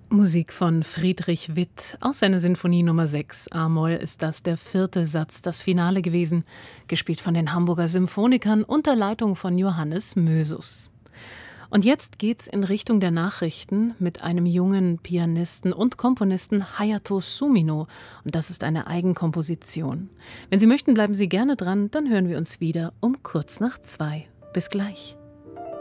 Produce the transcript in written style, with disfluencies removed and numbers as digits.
Musik von Friedrich Witt aus seiner Sinfonie Nummer 6. A-Moll ist das der 4. Satz, das Finale gewesen, gespielt von den Hamburger Symphonikern unter Leitung von Johannes Mösus. Und jetzt geht's in Richtung der Nachrichten mit einem jungen Pianisten und Komponisten Hayato Sumino. Und das ist eine Eigenkomposition. Wenn Sie möchten, bleiben Sie gerne dran, dann hören wir uns wieder um kurz nach 2. Bis gleich.